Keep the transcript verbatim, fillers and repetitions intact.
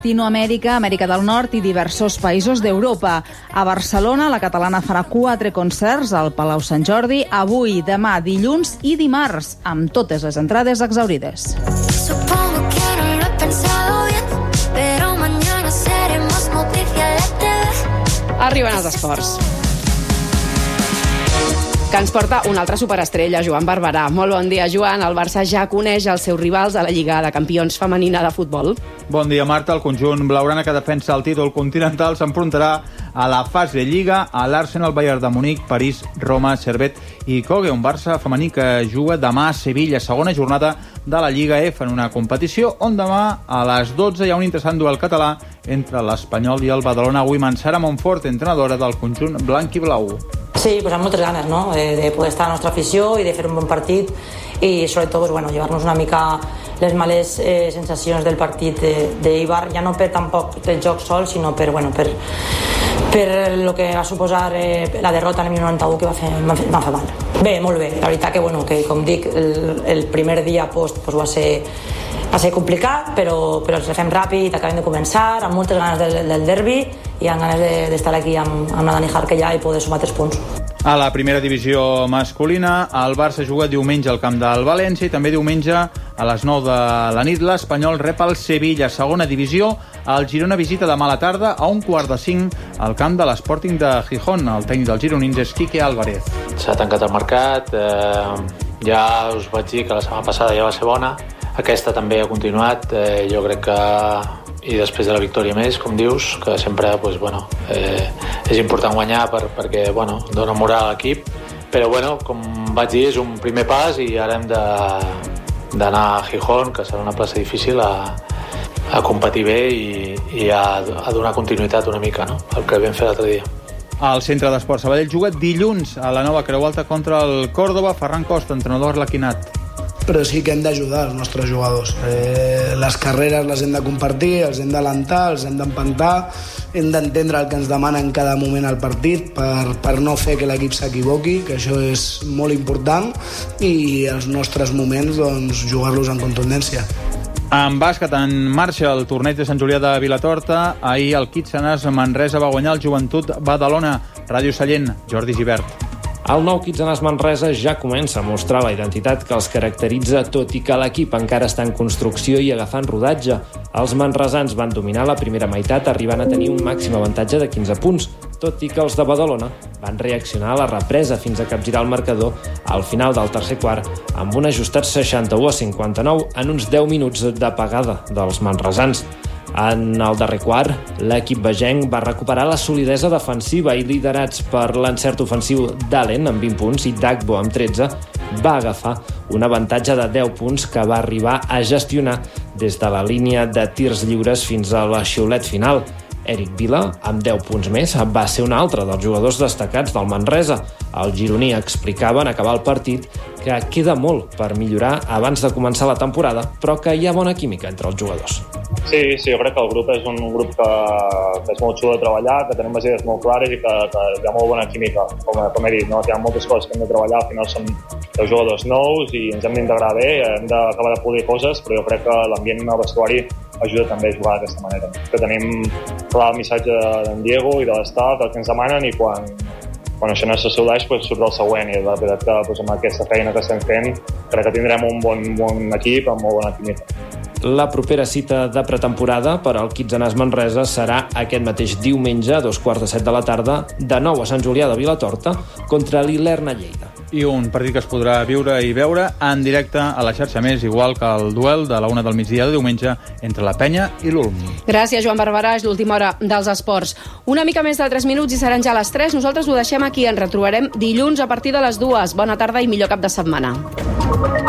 Latinoamèrica, Amèrica del Nord i diversos països d'Europa. A Barcelona, la catalana farà quatre concerts al Palau Sant Jordi avui, demà, dilluns i dimarts, amb totes les entrades exhaurides. Supongo que no lo he pensado bien, pero mañana seremos noticia de T V. Arriben els esports, que ens porta una altra superestrella, Joan Barberà. Molt bon dia, Joan. El Barça ja coneix els seus rivals a la Lliga de Campions femenina de futbol. Bon dia, Marta. El conjunt blaugrana que defensa el títol continental s'enfrontarà a la fase de Lliga a l'Arsenal, Bayern de Munic, París, Roma, Servette i Köge. Un Barça femení que juga demà a Sevilla, segona jornada de la Lliga F en una competició on demà a les dotze hi ha un interessant duel català entre l'Espanyol i el Badalona Women. Sara Montfort, entrenadora del conjunt blanc i blau. Sí, pues amb moltes ganes, ¿no? De, de poder estar a la nostra afició i de fer un bon partit i sobretot pues, bueno, llevar-nos una mica les males eh, sensacions del partit d'Eibar, ja no per tampoc del joc sol, sinó per, bueno, per, per lo que va suposar eh, la derrota en el noranta-u, que va fer, va fer, va fer mal. Bé, molt bé, la veritat que, bueno, que com dic, el, el primer dia post pues, va ser va ser complicat, però, però ens fem ràpid, acabem de començar, amb moltes ganes del, del derbi i amb ganes d'estar de, aquí amb, amb la Dani Jarque ja i poder sumar tres punts. A la primera divisió masculina, el Barça juga diumenge al camp del València i també diumenge a les nou de la nit l'Espanyol rep el Sevilla. Segona divisió, el Girona visita demà a la tarda a un quart de cinc al camp de l'Sporting de Gijón. El tècnic dels gironins és Quique Álvarez. S'ha tancat el mercat, eh, ja us vaig dir que la setmana passada ja va ser bona, aquesta també ha continuat, eh, jo crec que i després de la victòria més, com dius, que sempre pues, bueno, eh, és important guanyar per, perquè bueno, dona moral a l'equip, però bueno, com vaig dir, és un primer pas i ara hem d'anar a Gijón, que serà una plaça difícil, a, a competir bé i, i a, a donar continuïtat una mica, no? El que vam fer l'altre dia. El Centre d'Esports Sabadell juga dilluns a la nova Creu Alta contra el Córdoba. Ferran Costa, entrenador arlequinat. Però sí que hem d'ajudar els nostres jugadors. Eh, les carreres les hem de compartir, els hem d'alentar, els hem d'empantar, hem d'entendre el que ens demana en cada moment al partit per, per no fer que l'equip s'equivoqui, que això és molt important, i els nostres moments doncs, jugar-los en contundència. En bàsquet, en marxa el torneig de Sant Julià de Vilatorta. Ahir el Kitsanàs Manresa va guanyar el Joventut Badalona. Ràdio Sallent, Jordi Gibert. El nou Kitsanàs Manresa ja comença a mostrar la identitat que els caracteritza, tot i que l'equip encara està en construcció i agafant rodatge. Els manresans van dominar la primera meitat, arribant a tenir un màxim avantatge de quinze punts, tot i que els de Badalona van reaccionar a la represa fins a capgirar el marcador al final del tercer quart amb un ajustat seixanta-u a cinquanta-nou en uns deu minuts d'apagada dels manresans. En el darrer quart, l'equip vegenc va recuperar la solidesa defensiva i, liderats per l'encert ofensiu d'Allen amb vint punts i Dagbo amb tretze, va agafar un avantatge de deu punts que va arribar a gestionar des de la línia de tirs lliures fins a la xiulet final. Eric Vila, amb deu punts més, va ser un altre dels jugadors destacats del Manresa. El gironí explicava en acabar el partit que queda molt per millorar abans de començar la temporada, però que hi ha bona química entre els jugadors. Sí, sí, jo crec que el grup és un grup que, que és molt xulo de treballar, que tenim les idees molt clares i que, que hi ha molt bona química. Com, com he dit, no? Hi ha moltes coses que hem de treballar, al final som deu jugadors nous i ens hem d'integrar bé, hem d'acabar de polir coses, però jo crec que l'ambient al vestuari ajuda també a jugar d'aquesta manera. Que tenim clar el missatge d'en Diego i de l'Estat, el que ens demanen, i quan, quan això no s'assoleix, pues, surt el següent. I la veritat que pues, amb aquesta feina que estem fent crec que tindrem un bon, bon equip amb molt bona química. La propera cita de pretemporada per al Kitsanàs Manresa serà aquest mateix diumenge a dos quarts de set de la tarda, de nou a Sant Julià de Vilatorta, contra l'Ilerna Lleida. I un partit que es podrà viure i veure en directe a la xarxa Més, igual que el duel de la una del migdia de diumenge entre la Penya i l'Ulm. Gràcies, Joan Barberà. És l'última hora dels esports. Una mica més de tres minuts i seran ja les tres. Nosaltres ho deixem aquí. Ens retrobarem dilluns a partir de les dues. Bona tarda i millor cap de setmana.